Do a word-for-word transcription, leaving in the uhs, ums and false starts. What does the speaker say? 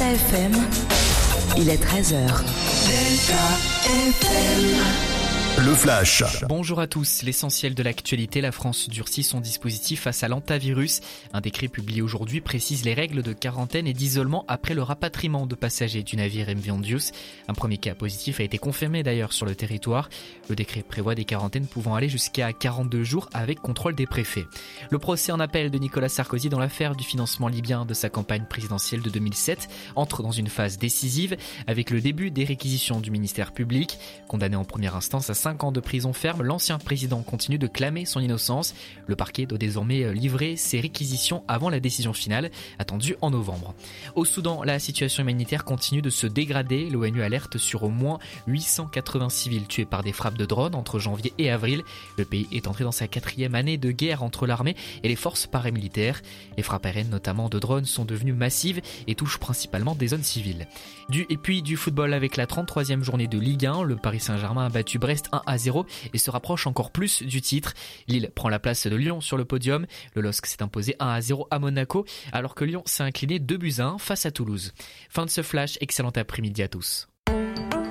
Delta F M, il est treize heures. Delta F M. Le Flash. Bonjour à tous. L'essentiel de l'actualité, la France durcit son dispositif face à l'hantavirus. Un décret publié aujourd'hui précise les règles de quarantaine et d'isolement après le rapatriement de passagers du navire M V Ondius. Un premier cas positif a été confirmé d'ailleurs sur le territoire. Le décret prévoit des quarantaines pouvant aller jusqu'à quarante-deux jours avec contrôle des préfets. Le procès en appel de Nicolas Sarkozy dans l'affaire du financement libyen de sa campagne présidentielle de deux mille sept entre dans une phase décisive avec le début des réquisitions du ministère public. Condamné en première instance à cinq ans de prison ferme, l'ancien président continue de clamer son innocence. Le parquet doit désormais livrer ses réquisitions avant la décision finale, attendue en novembre. Au Soudan, la situation humanitaire continue de se dégrader. L'ONU alerte sur au moins huit cent quatre-vingts civils tués par des frappes de drones entre janvier et avril. Le pays est entré dans sa quatrième année de guerre entre l'armée et les forces paramilitaires. Les frappes aériennes, notamment de drones, sont devenues massives et touchent principalement des zones civiles. Du, et puis du football avec la trente-troisième journée de Ligue un. Le Paris Saint-Germain a battu Brest un à zéro et se rapproche encore plus du titre. Lille prend la place de Lyon sur le podium. Le L O S C s'est imposé un à zéro à Monaco alors que Lyon s'est incliné deux buts à un face à Toulouse. Fin de ce flash, excellent après-midi à tous.